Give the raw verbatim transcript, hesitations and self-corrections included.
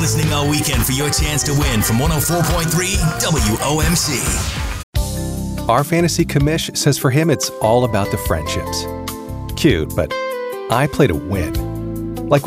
listening all weekend for your chance to win from one oh four point three W O M C. Our fantasy commish says for him it's all about the friendships. Cute, but I play to win.